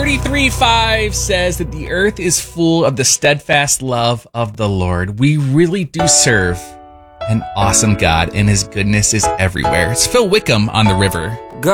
33:5 says that the earth is full of the steadfast love of the Lord. We really do serve an awesome God, and his goodness is everywhere. It's Phil Wickham on the river.